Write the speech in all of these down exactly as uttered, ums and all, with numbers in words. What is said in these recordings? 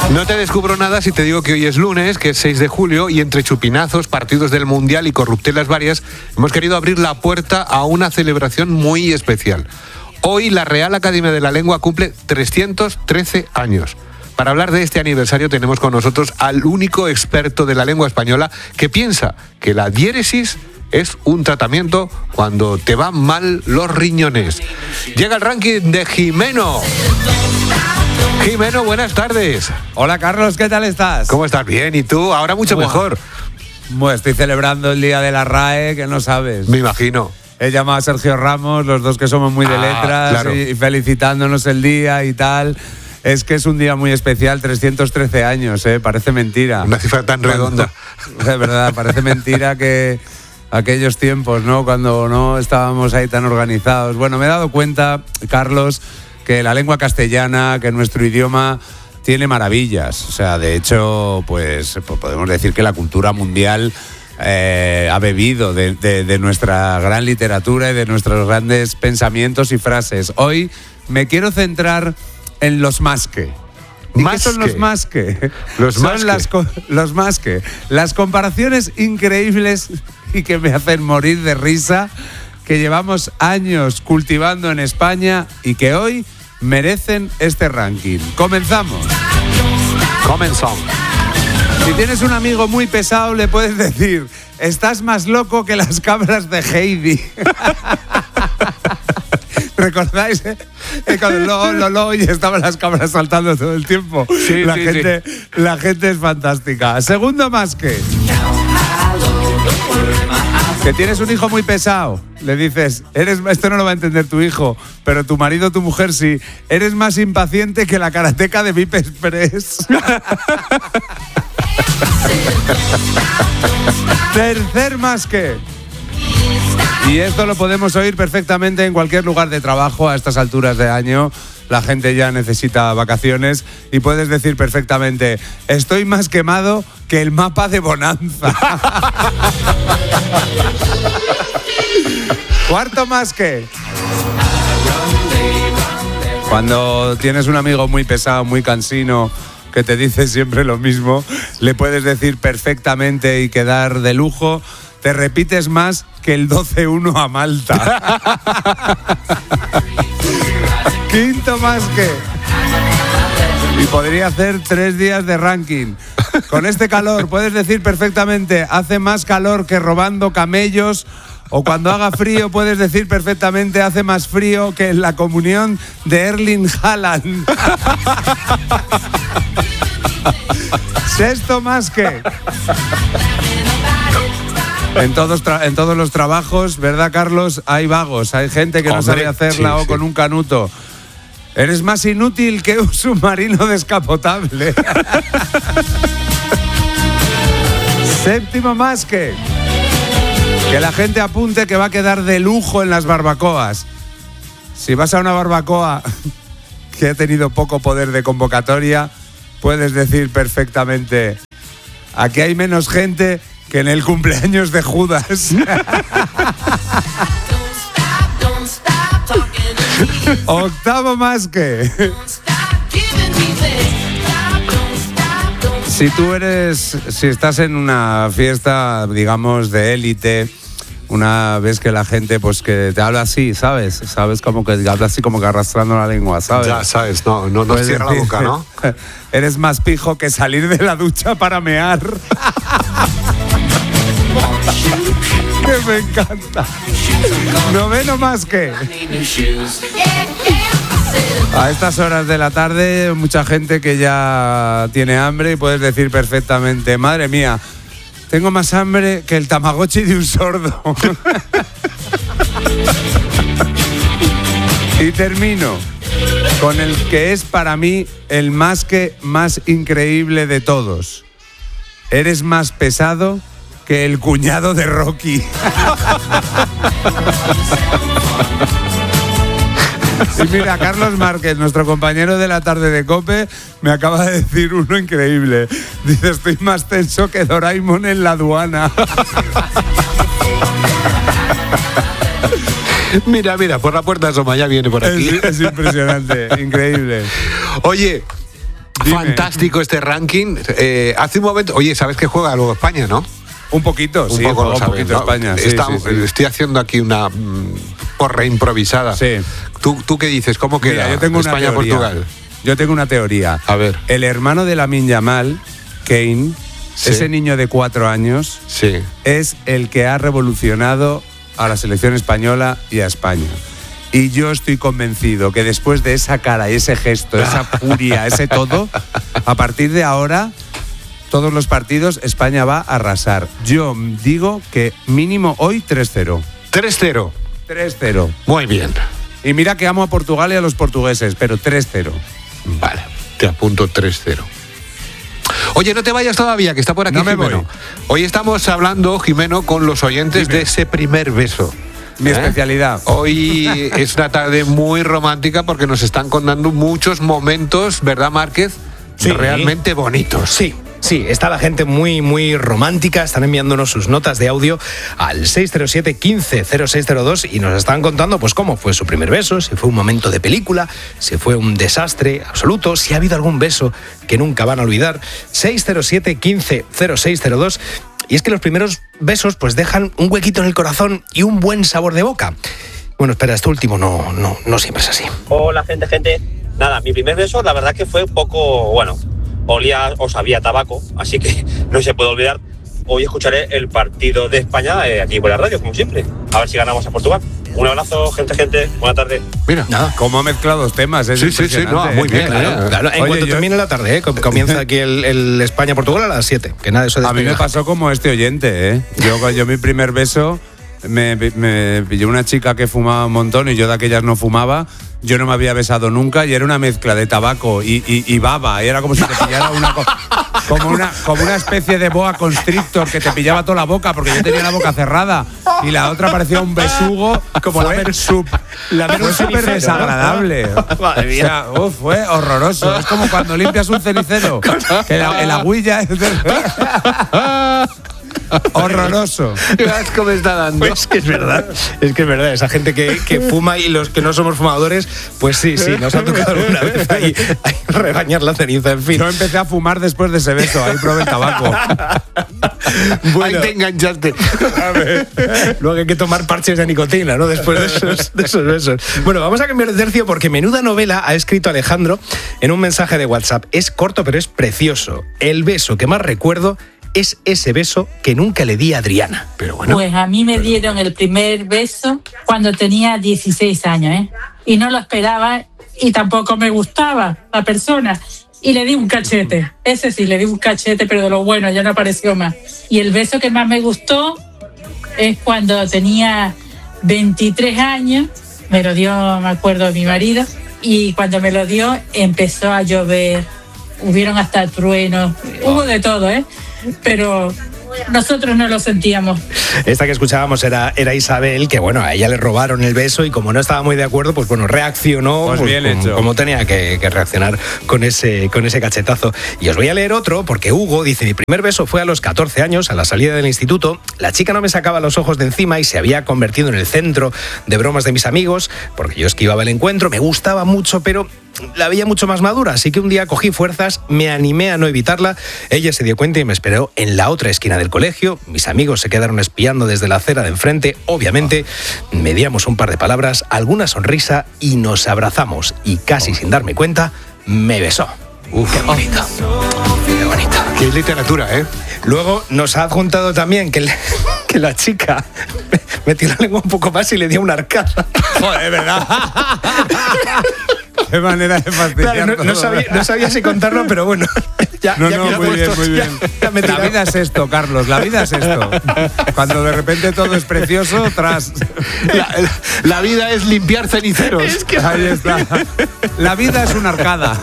No te descubro nada si te digo que hoy es lunes, que es seis de julio, y entre chupinazos, partidos del Mundial y corruptelas varias, hemos querido abrir la puerta a una celebración muy especial. Hoy la Real Academia de la Lengua cumple trescientos trece años. Para hablar de este aniversario tenemos con nosotros al único experto de la lengua española que piensa que la diéresis es un tratamiento cuando te van mal los riñones. Llega el ranking de Jimeno. Jimeno, buenas tardes. Hola Carlos, ¿qué tal estás? ¿Cómo estás? Bien, ¿y tú? Ahora mucho Buah. mejor. Bueno, estoy celebrando el día de la R A E, que no sabes. Me imagino. He llamado a Sergio Ramos, los dos que somos muy de Ah, letras, claro. y, y felicitándonos el día y tal. Es que es un día muy especial, trescientos trece años, ¿eh? Parece mentira. Una cifra tan redonda. De verdad, parece mentira que aquellos tiempos, ¿no? Cuando no estábamos ahí tan organizados. Bueno, me he dado cuenta, Carlos, que la lengua castellana, que nuestro idioma tiene maravillas. O sea, de hecho, pues podemos decir que la cultura mundial eh, ha bebido de, de, de nuestra gran literatura y de nuestros grandes pensamientos y frases. Hoy me quiero centrar en los más que. ¿Y qué son los más que? Los son más las que. Los más que. Las comparaciones increíbles y que me hacen morir de risa, que llevamos años cultivando en España y que hoy merecen este ranking. Comenzamos. Comenzamos. Si tienes un amigo muy pesado, le puedes decir: estás más loco que las cabras de Heidi. ¿Recordáis? Eh? Cuando lo, lo, lo, y estaban las cabras saltando todo el tiempo. Sí, la, sí, gente, sí. la gente es fantástica. Segundo más que. Que tienes un hijo muy pesado. Le dices, eres, esto no lo va a entender tu hijo, pero tu marido o tu mujer sí. Eres más impaciente que la karateca de V I P Express. Tercer más que. Y esto lo podemos oír perfectamente en cualquier lugar de trabajo a estas alturas de año. La gente ya necesita vacaciones y puedes decir perfectamente: estoy más quemado que el mapa de Bonanza. Cuarto más que. Cuando tienes un amigo muy pesado, muy cansino, que te dice siempre lo mismo, le puedes decir perfectamente y quedar de lujo: te repites más que el doce uno a Malta. Quinto más que. Y podría hacer tres días de ranking. Con este calor puedes decir perfectamente: hace más calor que robando camellos. O cuando haga frío puedes decir perfectamente: hace más frío que en la comunión de Erling Haaland. Sexto más que. En todos, tra- en todos los trabajos, ¿verdad, Carlos? Hay vagos, hay gente que no Hombre, sabe hacerla sí, o sí. con un canuto. Eres más inútil que un submarino descapotable. Séptimo más que. Que la gente apunte que va a quedar de lujo en las barbacoas. Si vas a una barbacoa que ha tenido poco poder de convocatoria, puedes decir perfectamente: aquí hay menos gente que en el cumpleaños de Judas. Octavo más que. Si tú eres, si estás en una fiesta, digamos, de élite, una vez que la gente, pues que te habla así, ¿sabes? Sabes como que habla así como que arrastrando la lengua, ¿sabes? Ya sabes, no, no, no Puedes cierra la decir, boca, ¿no? Eres más pijo que salir de la ducha para mear. Que me encanta. Noveno más que. A estas horas de la tarde, mucha gente que ya tiene hambre y puedes decir perfectamente: madre mía, tengo más hambre que el tamagotchi de un sordo. Y termino con el que es para mí el más que más increíble de todos. Eres más pesado que el cuñado de Rocky. Y mira, Carlos Márquez, nuestro compañero de la tarde de COPE, me acaba de decir uno increíble. Dice: estoy más tenso que Doraemon en la aduana. Mira, mira, por la puerta asoma, ya viene por aquí. Es, es impresionante, increíble. Oye, fantástico este ranking. Eh, hace un momento, oye, ¿sabes que juega luego España, no? Un poquito, un sí, poco lo un sabes, poquito ¿no? España. Sí, Está, sí, sí. Estoy haciendo aquí una mm, porra improvisada. Sí. ¿Tú, ¿Tú qué dices? ¿Cómo queda Mira, yo tengo una España-Portugal? Yo tengo una teoría. A ver. El hermano de Lamine Yamal, Kane, Sí. ese niño de cuatro años, Sí. es el que ha revolucionado a la selección española y a España. Y yo estoy convencido que después de esa cara y ese gesto, esa furia, ese todo, a partir de ahora, todos los partidos, España va a arrasar. Yo digo que mínimo hoy tres cero. tres cero. tres cero. Muy bien. Y mira que amo a Portugal y a los portugueses, pero tres cero. Vale, te apunto tres cero. Oye, no te vayas todavía, que está por aquí No me Jimeno. voy. Hoy estamos hablando, Jimeno, con los oyentes Dime. de ese primer beso. Mi ¿Eh? especialidad. Hoy es una tarde muy romántica porque nos están contando muchos momentos, ¿verdad, Márquez? Sí. Realmente bonitos. Sí, sí, está la gente muy, muy romántica. Están enviándonos sus notas de audio al seis cero siete, quince cero seis cero dos y nos están contando pues cómo fue su primer beso, si fue un momento de película, si fue un desastre absoluto, si ha habido algún beso que nunca van a olvidar. seis cero siete, quince cero seis cero dos. Y es que los primeros besos pues dejan un huequito en el corazón y un buen sabor de boca. Bueno, espera, este último no, no, no siempre es así. Hola, gente, gente. Nada, mi primer beso, la verdad que fue un poco, bueno, olía o sabía a tabaco, así que no se puede olvidar. Hoy escucharé el partido de España eh, aquí por la radio, como siempre. A ver si ganamos a Portugal. Un abrazo, gente, gente. Buena tarde. Mira. Nada. Cómo ha mezclado los temas, es Sí, sí, sí, no, impresionante, muy bien, ¿eh? claro. Claro, en Oye, cuanto yo- termine la tarde, ¿eh? Com- comienza aquí el, el España-Portugal a las siete. Que nada, eso de A mí me pasó como este oyente, ¿eh? Yo, yo mi primer beso, me, me pilló una chica que fumaba un montón y yo de aquellas no fumaba. Yo no me había besado nunca y era una mezcla de tabaco y, y, y baba. Y era como si te pillara una, co- como una como una especie de boa constrictor que te pillaba toda la boca porque yo tenía la boca cerrada y la otra parecía un besugo. Como la fue mer- sup- la mer- fue un súper cenicero, ¿no? desagradable. Madre mía. O sea, uf, fue horroroso. Es como cuando limpias un cenicero. Que la, el agüilla es de- horroroso. Qué asco me está dando. Pues que es verdad, es que es verdad. Esa gente que, que fuma y los que no somos fumadores, pues sí, sí, nos ha tocado alguna vez ahí, ahí rebañar la ceniza, en fin. Yo empecé a fumar después de ese beso, ahí probé el tabaco. Bueno. Ahí te enganchaste. Luego hay que tomar parches de nicotina, ¿no? Después de esos, de esos besos. Bueno, vamos a cambiar de tercio porque menuda novela ha escrito Alejandro en un mensaje de WhatsApp. Es corto, pero es precioso. El beso que más recuerdo es ese beso que nunca le di a Adriana. Pero bueno. Pues a mí me dieron el primer beso cuando tenía dieciséis años, ¿eh? Y no lo esperaba y tampoco me gustaba la persona. Y le di un cachete. Ese sí, le di un cachete, pero de lo bueno, ya no apareció más. Y el beso que más me gustó es cuando tenía veintitrés años. Me lo dio, me acuerdo, mi marido. Y cuando me lo dio, empezó a llover. Hubieron hasta truenos. Hubo de todo, ¿eh? Pero nosotros no lo sentíamos. Esta que escuchábamos era, era Isabel, que bueno, a ella le robaron el beso y como no estaba muy de acuerdo, pues bueno, reaccionó Pues bien como, hecho. como tenía que, que reaccionar con ese, con ese cachetazo. Y os voy a leer otro, porque Hugo dice, mi primer beso fue a los catorce años, a la salida del instituto. La chica no me sacaba los ojos de encima y se había convertido en el centro de bromas de mis amigos, porque yo esquivaba el encuentro, me gustaba mucho, pero la veía mucho más madura, así que un día cogí fuerzas, me animé a no evitarla, ella se dio cuenta y me esperó en la otra esquina del colegio, mis amigos se quedaron espiando desde la acera de enfrente, obviamente, mediamos un par de palabras, alguna sonrisa y nos abrazamos y casi sin darme cuenta, me besó. Uf, Qué bonito, qué bonito. qué literatura, ¿eh? Luego nos ha adjuntado también que, le- que la chica metió la lengua un poco más y le dio una arcada. Joder, ¿verdad? Qué manera de fastidiar Claro, no, no todo. sabía, no sabía si contarlo, pero bueno. Ya, No, ya no, que lo muy he bien, puesto, muy ya- bien. ya me he La tirado. vida es esto, Carlos, la vida es esto. Cuando de repente todo es precioso, tras... La, la vida es limpiar ceniceros. Ahí está. La vida es una arcada.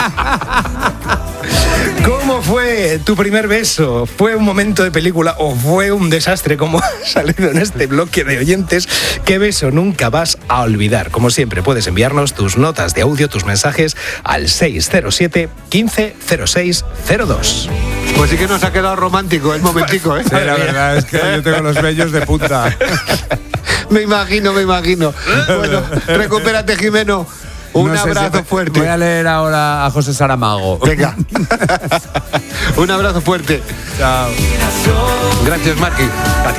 ¿Cómo fue tu primer beso? ¿Fue un momento de película o fue un desastre como ha salido en este bloque de oyentes? ¿Qué beso nunca vas a olvidar? Como siempre, puedes enviarnos tus notas de audio, tus mensajes al seis cero siete, quince cero seis cero dos. Pues sí que nos ha quedado romántico el momentico, ¿eh? Sí, la verdad es que yo tengo los vellos de punta. Me imagino, me imagino. Bueno, recupérate, Jimeno. Un No sé si abrazo me- fuerte. Voy a leer ahora a José Saramago. Venga. Un abrazo fuerte. Chao. Gracias, Marqui. A ti.